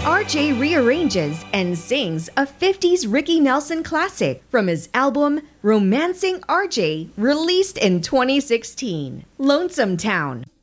RJ rearranges and sings a 50s Ricky Nelson classic from his album Romancing RJ, released in 2016. Lonesome Town.